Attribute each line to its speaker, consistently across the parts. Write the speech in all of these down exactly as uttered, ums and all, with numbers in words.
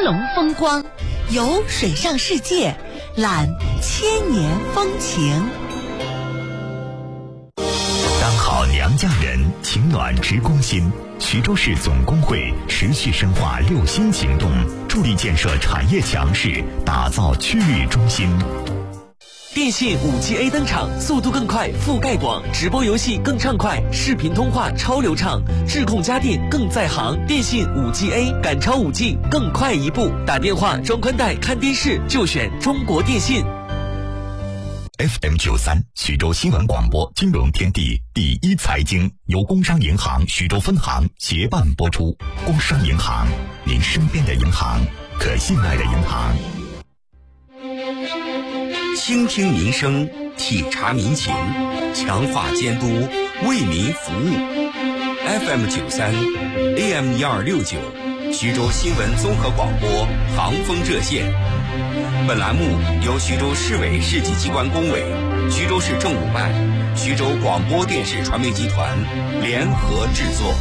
Speaker 1: 容风光，游水上世界，览千年风情。
Speaker 2: 当好娘家人，情暖直攻心。徐州市总工会持续深化六新行动，助力建设产业强势，打造区域中心。
Speaker 3: 电信 五 G A 登场，速度更快，覆盖广，直播游戏更畅快，视频通话超流畅，智控家电更在行。电信 五 G A 赶超 五 G， 更快一步。打电话、装宽带、看电视就选中国电信。
Speaker 2: F M 九三徐州新闻广播金融天地第一财经由工商银行徐州分行协办播出。工商银行，您身边的银行，可信赖的银行。
Speaker 4: 倾听民生，体察民情，强化监督，为民服务。F M 九三 A M 一二六九徐州新闻综合广播航风热线。本栏目由徐州市委市级机关工委、徐州市政务办、徐州广播电视传媒集团联合制作。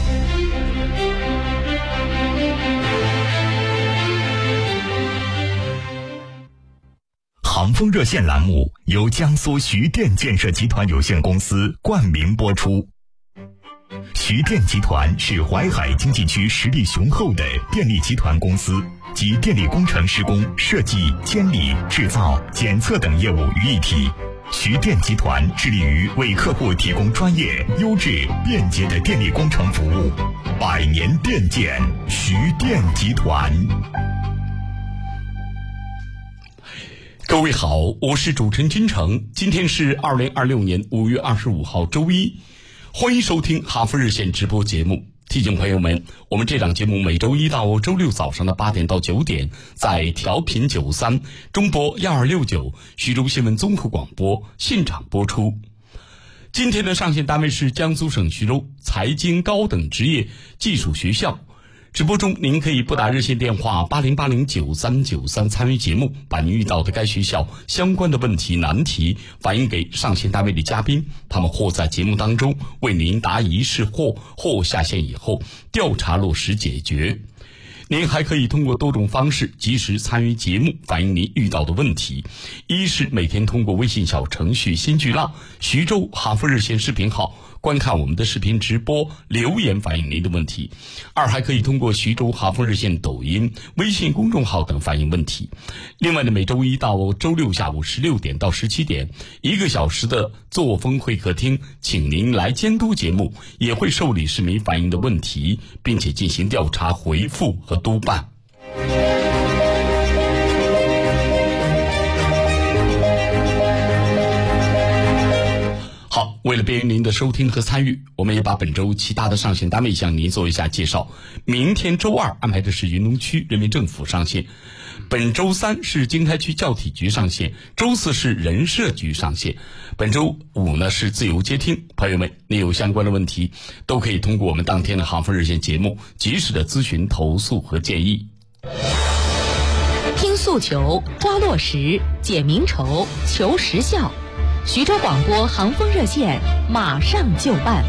Speaker 2: 航风热线栏目由江苏徐电建设集团有限公司冠名播出。徐电集团是淮海经济区实力雄厚的电力集团公司，集电力工程施工、设计、监理、制造、检测等业务于一体。徐电集团致力于为客户提供专业、优质、便捷的电力工程服务。百年电建，徐电集团。
Speaker 5: 各位好，我是主持人金城，今天是二零二六年五月二十五号周一，欢迎收听哈佛热线直播节目。提醒朋友们，我们这档节目每周一到周六早上的八点到九点，在调频九三中波幺二六九徐州新闻综合广播现场播出。今天的上线单位是江苏省徐州财经高等职业技术学校。直播中您可以拨打热线电话八零八零九三九三参与节目，把您遇到的该学校相关的问题难题反映给上线单位的嘉宾，他们或在节目当中为您答疑释惑，或下线以后调查落实解决。您还可以通过多种方式及时参与节目，反映您遇到的问题。一是每天通过微信小程序新巨浪徐州哈佛热线视频号观看我们的视频直播，留言反映您的问题。二还可以通过徐州哈佛热线抖音、微信公众号等反映问题。另外呢，每周一到周六下午十六点到十七点，一个小时的作风会客厅，请您来监督节目，也会受理市民反映的问题，并且进行调查回复和督办。好，为了便于您的收听和参与，我们也把本周其他的上线单位向您做一下介绍。明天周二安排的是云龙区人民政府上线，本周三是经开区教体局上线，周四是人社局上线，本周五呢是自由接听。朋友们，您有相关的问题都可以通过我们当天的航风热线节目及时的咨询、投诉和建议。
Speaker 1: 听诉求，抓落实，解民愁，求实效。徐州广播航风热线马上就办。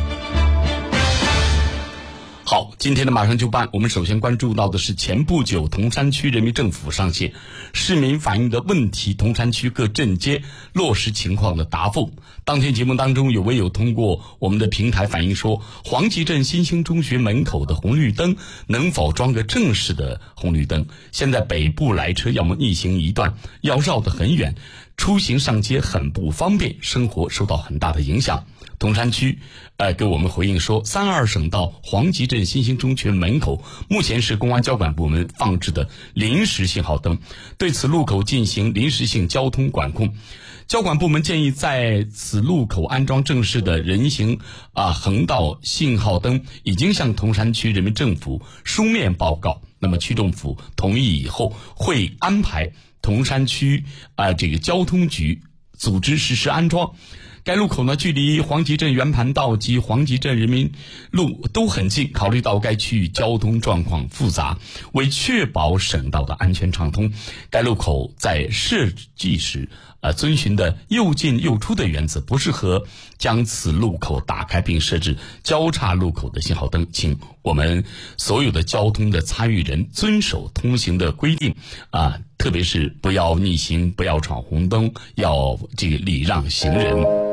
Speaker 5: 好，今天的马上就办，我们首先关注到的是前不久铜山区人民政府上线市民反映的问题，铜山区各镇街落实情况的答复。当天节目当中有网友通过我们的平台反映说，黄集镇新兴中学门口的红绿灯能否装个正式的红绿灯？现在北部来车要么逆行一段，要绕得很远，出行上街很不方便，生活受到很大的影响。铜山区呃给我们回应说，三二省道黄集镇新兴中学门口目前是公安交管部门放置的临时信号灯，对此路口进行临时性交通管控。交管部门建议在此路口安装正式的人行啊横道信号灯，已经向铜山区人民政府书面报告。那么区政府同意以后，会安排铜山区啊这个交通局组织实施安装。 该路口呢距离黄集镇圆盘道及黄集镇人民路都很近，考虑到该区域交通状况复杂，为确保省道的安全畅通，该路口在设计时呃，遵循的又进又出的原则，不适合将此路口打开并设置交叉路口的信号灯，请我们所有的交通的参与人遵守通行的规定啊，特别是不要逆行，不要闯红灯，要这个礼让行人。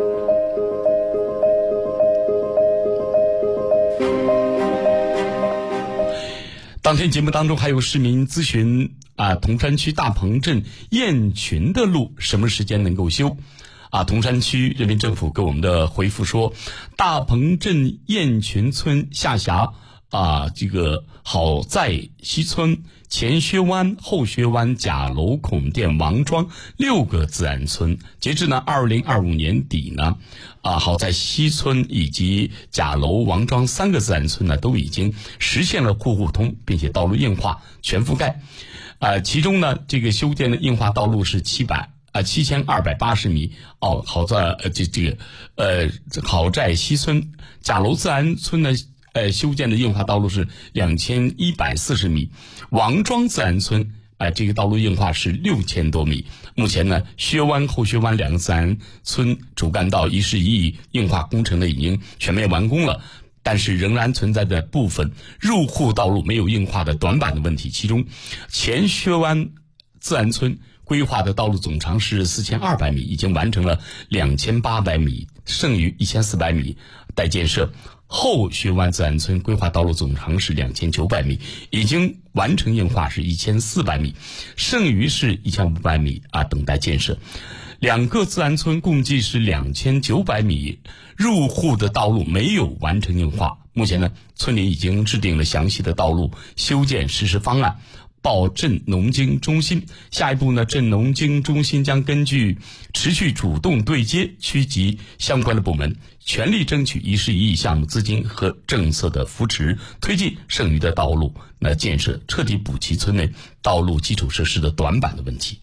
Speaker 5: 当天节目当中还有市民咨询啊，铜山区大棚镇雁群的路什么时间能够修？啊，铜山区人民政府给我们的回复说，大棚镇雁群村下辖啊，这个好在西村、前薛湾、后薛湾、甲楼、孔店、王庄六个自然村，截至呢二零二五年底呢，啊，好在西村以及甲楼、王庄三个自然村呢都已经实现了户户通，并且道路硬化全覆盖。呃，其中呢，这个修建的硬化道路是七百啊七千二百八十米。哦，好在呃这这个呃好在西村、甲楼自然村呢，呃修建的硬化道路是两千一百四十米。王庄自然村啊、呃、这个道路硬化是六千多米。目前呢，薛湾、后薛湾两个自然村主干道一事一议硬化工程呢已经全面完工了。但是仍然存在着部分入户道路没有硬化的短板的问题，其中前薛湾自然村规划的道路总长是四千二百米，已经完成了两千八百米，剩余一千四百米待建设。后薛湾自然村规划道路总长是两千九百米，已经完成硬化是一千四百米，剩余是一千五百米啊等待建设。两个自然村共计是两千九百米入户的道路没有完成硬化。目前呢，村里已经制定了详细的道路修建实施方案，报镇农经中心。下一步呢，镇农经中心将根据持续主动对接区级相关的部门，全力争取一事一议项目资金和政策的扶持，推进剩余的道路那建设，彻底补齐村内道路基础设施的短板的问题。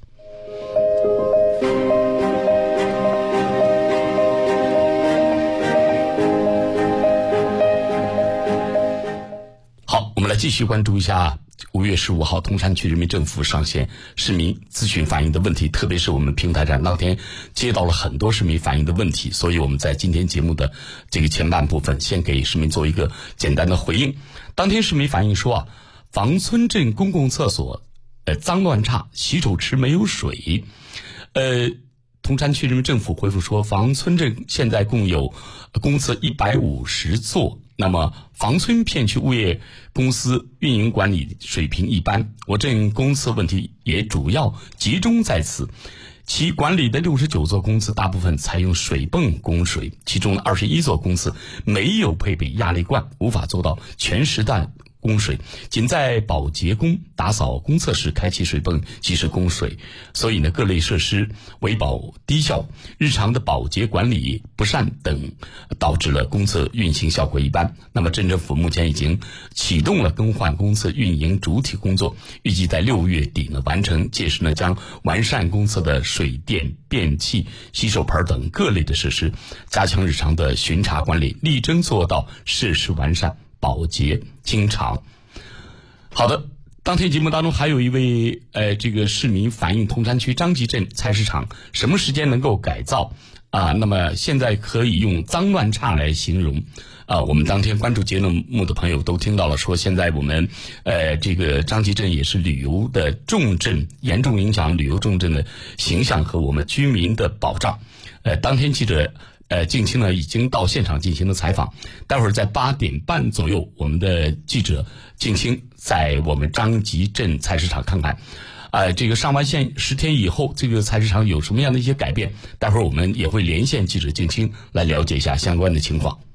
Speaker 5: 好，我们来继续关注一下五月十五号铜山区人民政府上线市民咨询反映的问题，特别是我们平台上当天接到了很多市民反映的问题，所以我们在今天节目的这个前半部分先给市民做一个简单的回应。当天市民反映说啊，房村镇公共厕所呃脏乱差，洗手池没有水。呃铜山区人民政府回复说，房村镇现在共有公厕一百五十座，那么房村片区物业公司运营管理水平一般，我镇公厕问题也主要集中在此。其管理的六十九座公厕大部分采用水泵供水，其中二十一座公厕没有配备压力罐，无法做到全时段供水，仅在保洁工打扫公厕时开启水泵及时供水，所以呢各类设施维保低效，日常的保洁管理不善等，导致了公厕运行效果一般。那么镇政府目前已经启动了更换公厕运营主体工作，预计在六月底呢完成，届时呢将完善公厕的水电、便器、洗手盆等各类的设施，加强日常的巡查管理，力争做到设施完善、保洁经常。好的，当天节目当中还有一位呃这个市民反映铜山区张集镇菜市场什么时间能够改造啊？那么现在可以用脏乱差来形容啊。我们当天关注节目的朋友都听到了，说现在我们呃这个张集镇也是旅游的重镇，严重影响旅游重镇的形象和我们居民的保障。呃，当天记者呃，静清呢已经到现场进行了采访，待会儿在八点半左右，我们的记者静清在我们张集镇菜市场看看，呃，这个上完线十天以后，这个菜市场有什么样的一些改变？待会儿我们也会连线记者静清来了解一下相关的情况。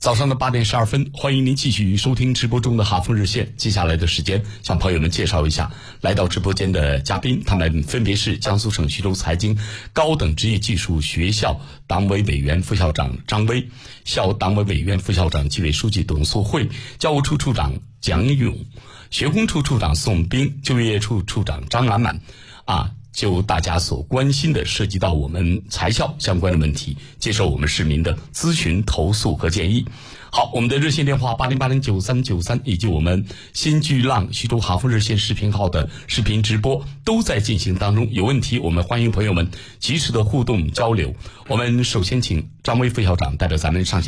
Speaker 5: 早上的八点十二分，欢迎您继续收听直播中的哈风热线。接下来的时间，向朋友们介绍一下来到直播间的嘉宾，他们分别是江苏省徐州财经高等职业技术学校党委委员、副校长张威，校党委委员、副校长、纪委书记董素慧，教务处处长蒋勇，学工处处长宋兵，就业处处长张满满。啊，就大家所关心的，涉及到我们财校相关的问题，接受我们市民的咨询、投诉和建议。好，我们的热线电话八零八零九三九三，以及我们新巨浪徐州哈风热线视频号的视频直播都在进行当中。有问题，我们欢迎朋友们及时的互动交流。我们首先请张威副校长代表咱们上线。